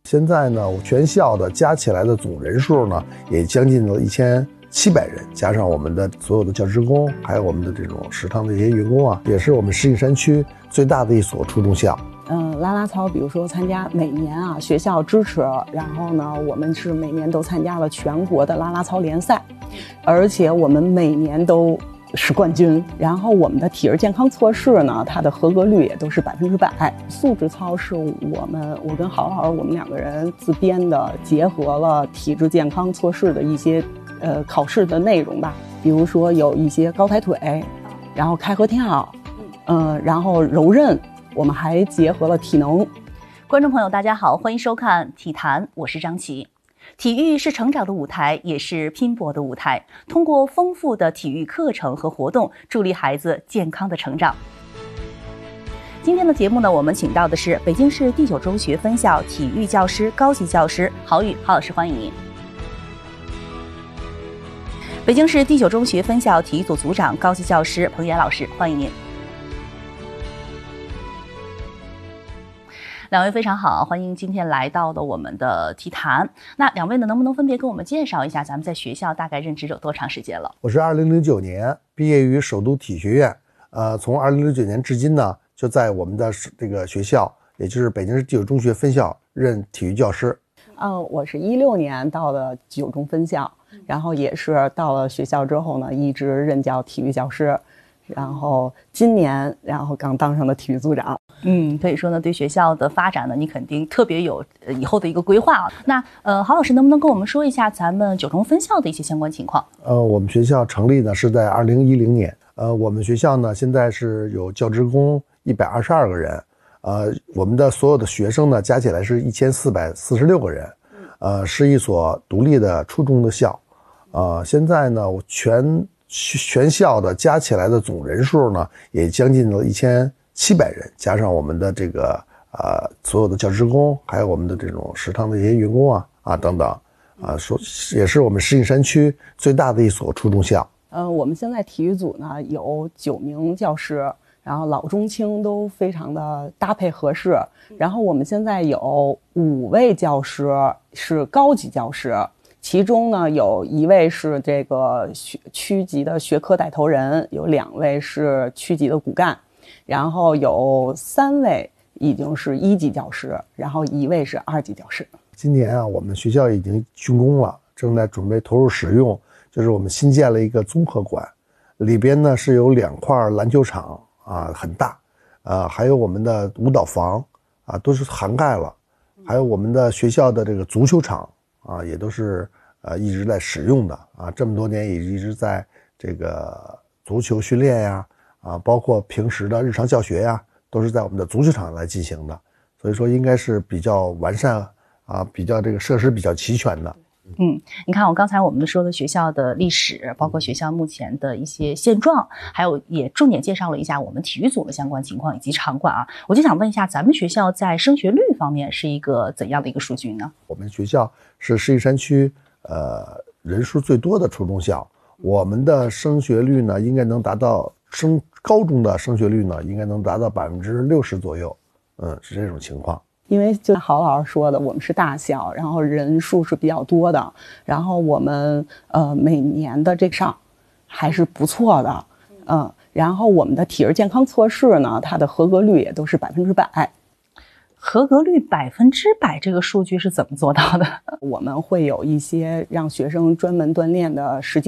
现在呢，全校的加起来的总人数呢，也将近了1700人，加上我们的所有的教职工，还有我们的这种食堂的一些员工啊，也是我们石景山区最大的一所初中校。 啦啦操，比如说参加每年啊学校支持，然后呢，我们是每年都参加了全国的啦啦操联赛，而且我们每年都是冠军。然后我们的体质健康测试呢，它的合格率也都是100%。素质操是我跟郝老师我们2个人自编的，结合了体质健康测试的一些考试的内容吧，比如说有一些高抬腿，然后开合跳，然后柔韧，我们还结合了体能。 观众朋友大家好，欢迎收看体坛，我是张琪。体育是成长的舞台，也是拼搏的舞台。通过丰富的体育课程和活动，助力孩子健康的成长。今天的节目呢，我们请到的是北京市第9中学分校体育教师、高级教师郝宇，郝老师，欢迎您。北京市第9中学分校体育组组长、高级教师彭岩老师，欢迎您。2位非常好，欢迎今天来到了我们的体坛。那2位呢，能不能分别给我们介绍一下咱们在学校大概任职有多长时间了？ 我是2009年毕业于首都体育学院，从2009年至今呢，就在我们的这个学校，也就是北京市第9中学分校任体育教师。 我是16年到了9中分校，然后也是到了学校之后呢，一直任教体育教师。然后今年刚当上了体育组长。 可以说呢，对学校的发展呢，你肯定特别有以后的一个规划啊。那郝老师能不能跟我们说一下咱们9中分校的一些相关情况？ 我们学校成立呢是在2010年，我们学校呢现在是有教职工122个人，我们的所有的学生呢加起来是1446个人，是一所独立的初中的校。现在呢全校的加起来的总人数呢，也将近了1700人，加上我们的这个所有的教职工，还有我们的这种食堂的一些员工啊等等，也是我们石景山区最大的一所初中校。 我们现在体育组呢有9名教师，然后老中青都非常的搭配合适。然后我们现在有5位教师是高级教师。其中呢，有1位是这个区级的学科带头人，有2位是区级的骨干，然后有3位已经是1级教师，然后1位是2级教师。 今年我们学校已经竣工了，正在准备投入使用，就是我们新建了一个综合馆，里边呢是有2块篮球场很大，还有我们的舞蹈房都是涵盖了，还有我们的学校的这个足球场也都是一直在使用的这么多年也一直在这个足球训练呀包括平时的日常教学呀，都是在我们的足球场来进行的，所以说应该是比较完善比较这个设施比较齐全的。 你看刚才我们说的学校的历史，包括学校目前的一些现状，还有也重点介绍了一下我们体育组的相关情况以及场馆我就想问一下，咱们学校在升学率方面是一个怎样的一个数据呢？ 我们学校是石景山区人数最多的初中校，我们的升学率呢应该能达到高中的升学率呢应该能达到60%左右，是这种情况。 因为就郝老师说的，我们是大校，然后人数是比较多的，然后我们每年的这上还是不错的，然后我们的体质健康测试呢，它的合格率也都是100%。 合格率100%这个数据是怎么做到的？ 我们会有一些让学生专门锻炼的实际